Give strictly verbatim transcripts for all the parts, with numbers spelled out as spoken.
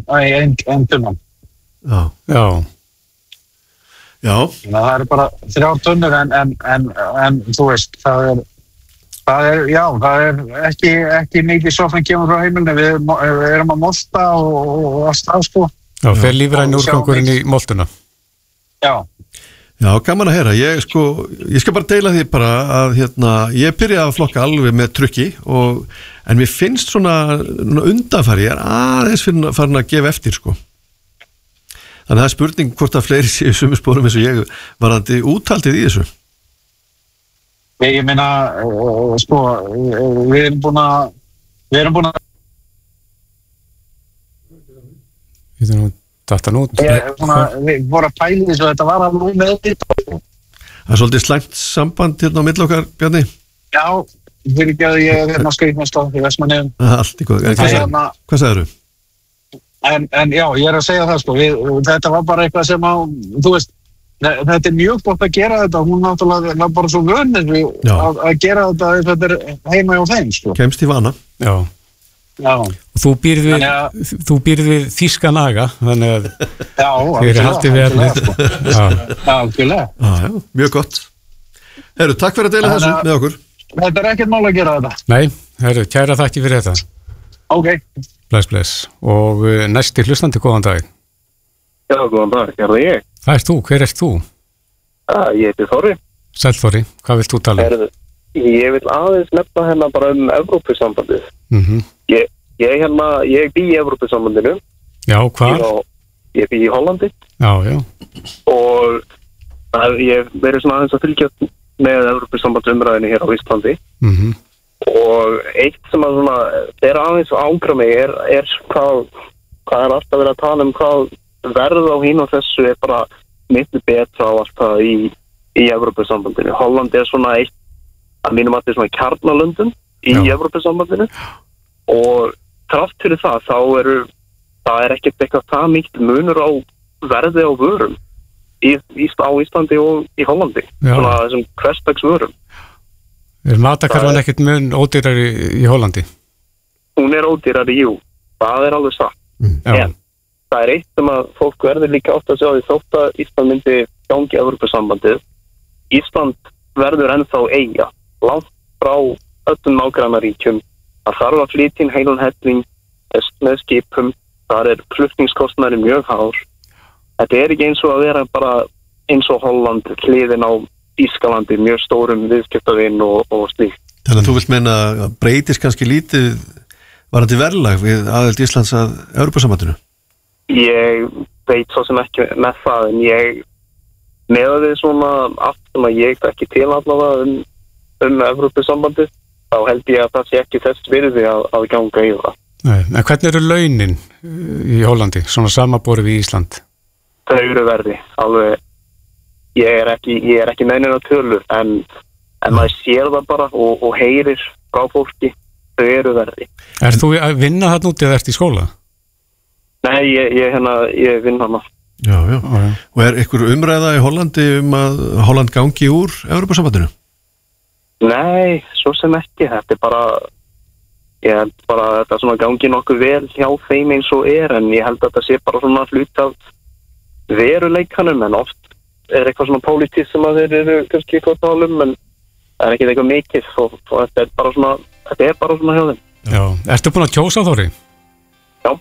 ein, ein tunnan. Já. Já. Já. Það er bara þrjár tunnur en, en, en, en þú veist, það er, það er, já, það er ekki, ekki mikið svo sem kemur frá heimilinu. Við, við erum að molta og, og að stað, sko. Já, fer lífræn úrgangurinn í moltuna. Já. Já, gaman að heyra. Ég, sko, ég skal bara deila því bara að hérna, ég byrjaði að flokka alveg með trukki og, en mér finnst svona undanfari, ég er aðeins fyrir farin að gefa eftir, sko. Þannig að það er spurning hvort að fleiri séu sömu spórum eins og ég varandi úthaldið í þessu. Ég, ég meina, uh, sko, við erum búin að, við erum búin að... Við erum þetta nút. Ég, svona, við vorum að pæli þess að þetta var alveg með þetta. Það er svolítið slæmt samband hérna á milli okkar, Bjarni. Já, fyrir ekki að ég er hérna skrifnastóð í Vestmannaeyjum. Allt í góð. Hvað sagðirðu? En, en já, ég er að segja það, sko, við, þetta var bara eitthvað sem að, þú veist, þetta er mjög gott að gera þetta, hún náttúrulega var bara svo vönið að, að gera þetta ef þetta er heima hjá þeim, sko. Kemst í vana. Já. Já. Og þú býrð við, að, þú býrð við þýska naga, þannig að já, þið eru haldið við efnið. Sko. Já, algjörlega. Já, já, mjög gott. Herru, takk fyrir að deila þessu með okkur. Þetta er ekkert mál að gera þetta. Nei, herru, kæra þakki fyrir þetta. Ok. Bless, bless. Og uh, næsti hlustandi, góðan dag. Já, góðan dag, er það ég? Það er þú, hver ert þú? Já, ég heiti Þorri. Sæll Þorri, hvað vilt þú tala um? Herðu, ég vil aðeins nefna hérna bara um Evrópusambandið. Mm-hmm. Ég, ég hérna, ég bý í Evrópusambandinu. Já, hvar? Ég, ég bý í Hollandi. Já, já. Og það, ég verið svona aðeins að fylgja með Evrópusambandumræðinu hér á Íslandi. Mhm. Og eitt sem að svona er aðeins ángra mig er, er hvað, hvað er alltaf verið að tala um hvað verð á hín og þessu er bara miklu betra á alltaf í, í Evrópusambandinu. Holland er svona eitt að mínum að þetta er svona kjarnalöndum í Já. Evrópusambandinu og trátt fyrir það þá eru það er ekkert eitthvað það mikil munur á verði á vörum í, í, á Íslandi og í Hollandi. Já. Svona þessum hversdags vörum. Er matakarfan ekkert mun ódýrari í Hollandi? Hún er ódýrari, jú. Það er alveg satt. Mm. En það er eitt sem að fólk verður líka átt að sjá því þótt að Ísland myndi gangi Evrópusambandið. Ísland verður ennþá eiga, langt frá öllum nágrannaríkjum. Það þarf að flytja inn heilan helling með skipum. Það er flutningskostnaður mjög hár. Þetta er ekki eins og að vera bara eins og Holland, hliðin á Ískalandi, mjög stórum viðskiptavinn og, og slíkt. Þannig að þú vilt meina að breytist kannski lítið varandi verðlag við aðild Íslands að Evrópusambandinu? Ég veit svo sem ekki með það, en ég með því svona allt sem að ég ekki til allavega um, um Evrópusambandið, þá held ég að það sé ekki þess virði að, að ganga í það. Nei, en hvernig eru launin í Hollandi, svona samaborið við Ísland? Þau eru verði, alveg. Ég er ekki, ég er ekki með neina tölur, en, en maður sér það bara og, og heyrir frá fólki, þau eru verði. Er þú að vinna þarna úti eða ert í skóla? Nei, ég, ég, hérna, ég vinn hana. Já, já, já. Og er ykkur umræða í Hollandi um að Holland gangi úr Evrópusambandinu? Nei, svo sem ekki. Þetta er bara, ég held bara að þetta svona gangi nokkuð vel hjá þeim eins og er, en ég held að þetta sé bara svona hlut af veruleikanum, en oft er eitthvað svona pólitískt sem að þeir eru kannski eitthvað talum, en það er ekki eitthvað mikið og, og þetta er bara svona þetta er bara svona hjá þeim. Já, ertu búin að kjósa, Þorri? Já,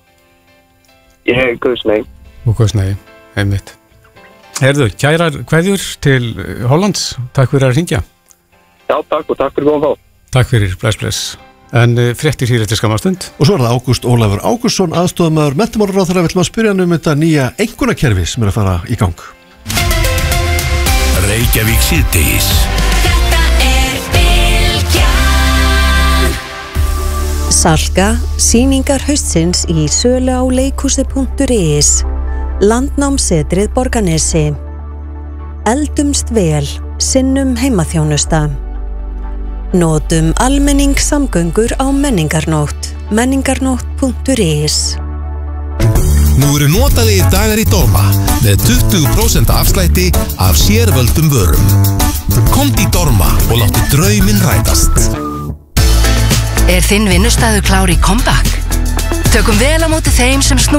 ég guðs nei. Og guðs nei, einmitt. Heyrðu, kærar kveðjur til Hollands, takk fyrir að hringja. Já, takk og takk fyrir góðan þá. Takk fyrir, bless, bless. En uh, fréttir hér eftir skammarstund. Og svo er það Ágúst Ólafur Ágústsson, aðstoðarmaður menntamálaráðherra, viljum að spyrja hann um þetta nýja einkunnakerfi sem er að fara í gang. Reykjavík síðdegis. Þetta er Bylgjan. Salka, sýningar haustsins í sölu á leikhúsi punktur is. Landnámsetrið Borgarnesi. Eldumst vel, sinnum heimaþjónusta. Notum almenningssamgöngur á menningarnótt. menningarnótt punktur is. Nú eru notaðir dagar í Dorma með tuttugu prósent afslætti af sérvöldum vörum. Komdu í Dorma og láttu drauminn rætast. Er þinn vinnustaður klár í comeback? Tökum vel á móti þeim sem snú